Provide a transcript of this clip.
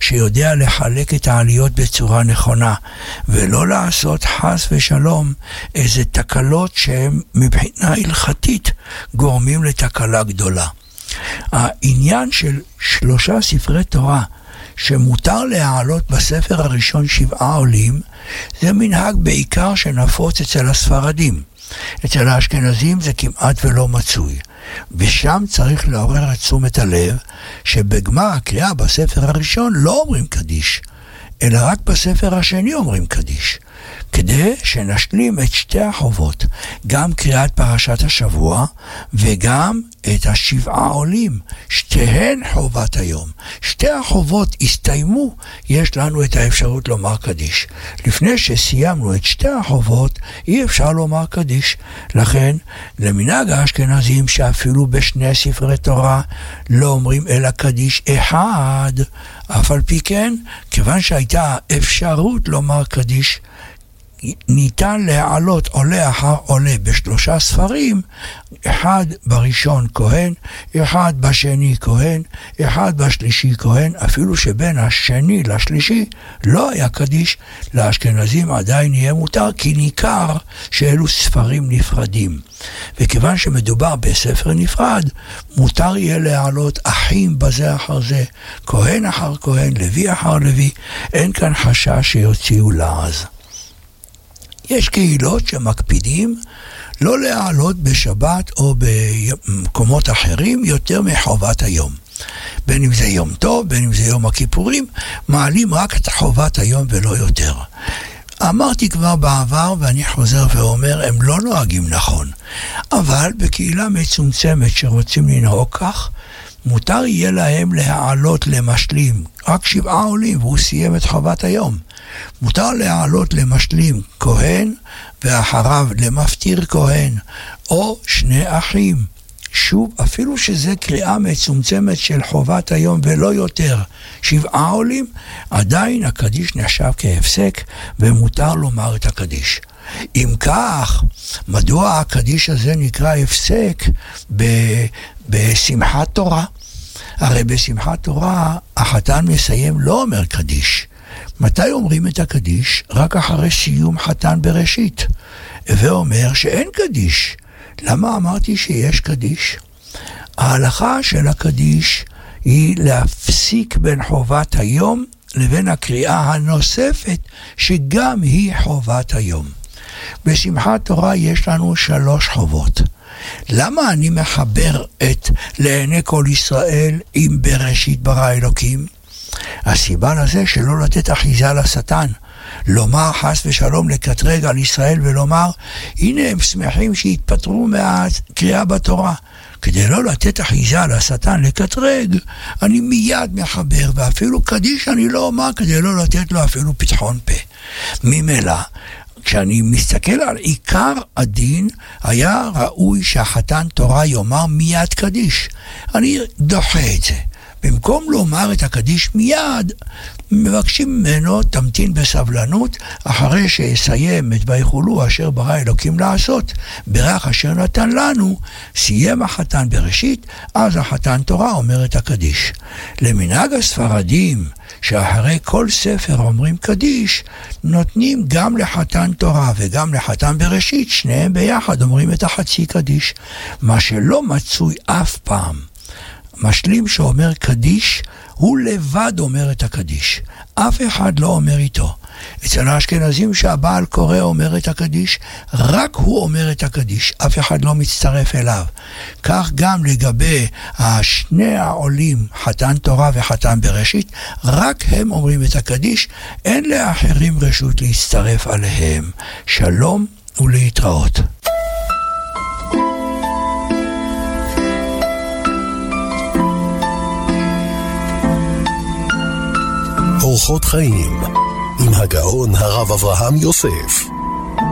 שיודע לחלק את העליות בצורה נכונה, ולא לעשות חס ושלום איזה תקלות שהן מבחינה הלכתית גורמים לתקלה גדולה. העניין של 3 ספרי תורה שמותר להעלות בספר הראשון 7 עולים, זה מנהג בעיקר שנפוץ אצל הספרדים. אצל האשכנזים זה כמעט ולא מצוי. ושם צריך לעורר את תשומת הלב שבגמר הקריאה בספר הראשון לא אומרים קדיש, אלא רק בספר השני אומרים קדיש, כדי שנשלים את 2 החובות, גם קריאת פרשת השבוע וגם את 7 עולים, שתיהן חובת היום. 2 החובות הסתיימו, יש לנו את האפשרות לומר קדיש. לפני שסיימנו את 2 החובות, אי אפשר לומר קדיש. לכן, למנהג האשכנזים שאפילו בשני ספרי תורה לא אומרים אלא קדיש אחד, אף על פי כן, כיוון שהייתה אפשרות לומר קדיש, ניתן להעלות עולה אחר עולה ב3 ספרים, 1 בראשון כהן, 1 בשני כהן, 1 בשלישי כהן, אפילו שבין השני לשלישי לא היה קדיש, לאשכנזים עדיין יהיה מותר, כי ניכר שאלו ספרים נפרדים. וכיוון שמדובר בספר נפרד, מותר יהיה להעלות אחים בזה אחר זה, כהן אחר כהן, לוי אחר לוי, אין כאן חשש שיוציאו לעז. יש קהילות שמקפידים לא להעלות בשבת או במקומות אחרים יותר מחובת היום. בין אם זה יום טוב, בין אם זה יום הכיפורים, מעלים רק את חובת היום ולא יותר. אמרתי כבר בעבר ואני חוזר ואומר, הם לא נוהגים נכון. אבל בקהילה מצומצמת שרוצים לנהוג כך, מותר יהיה להם להעלות למשלים רק 7 עולים והוא סיים את חובת היום. מותר להעלות למשלים כהן ואחריו למפטיר כהן או 2 אחים. שוב, אפילו שזה קריאה מצומצמת של חובת היום ולא יותר 7 עולים, עדיין הקדיש נחשב כהפסק ומותר לומר את הקדיש. אם כך, מדוע הקדיש הזה נקרא הפסק בשמחת תורה? הרי בשמחת תורה החתן מסיים לא אומר קדיש. מתי אומרים את הקדיש? רק אחרי סיום חתן בראשית. ואומר שאין קדיש. למה אמרתי שיש קדיש? ההלכה של הקדיש היא להפסיק בין חובת היום לבין הקריאה הנוספת שגם היא חובת היום. בשמחת תורה יש לנו 3 חובות. למה אני מחבר את לעיני כל ישראל עם בראשית ברא אלוקים? הסיבה לזה שלא לתת אחיזה לשטן, לומר חס ושלום לקטרג על ישראל ולומר הנה הם שמחים שהתפטרו מהקריאה בתורה. כדי לא לתת אחיזה לשטן לקטרג, אני מיד מחבר, ואפילו קדיש אני לא אומר כדי לא לתת לו אפילו פתחון פה. ממילא כשאני מסתכל על עיקר הדין, היה ראוי שהחתן תורה יאמר מיד קדיש. אני דוחה את זה. במקום לומר את הקדיש מיד, מבקשים ממנו תמתין בסבלנות, אחרי שיסיים את ויחולו אשר ברא אלוקים לעשות, ברך אשר נתן לנו, סיים החתן בראשית, אז החתן תורה אומר את הקדיש. למנהג הספרדים, שאחרי כל ספר אומרים קדיש, נותנים גם לחתן תורה וגם לחתן בראשית, שניהם ביחד אומרים את החצי קדיש. מה שלא מצוי אף פעם, משלים שאומר קדיש, הוא לבד אומר את הקדיש. אף אחד לא אומר איתו. אצל האשכנזים שהבעל קורא אומר את הקדיש, רק הוא אומר את הקדיש. אף אחד לא מצטרף אליו. כך גם לגבי 2 העולים, חתן תורה וחתן בראשית, רק הם אומרים את הקדיש. אין לאחרים רשות להצטרף עליהם. שלום ולהתראות. אורחות חיים עם הגאון הרב אברהם יוסף.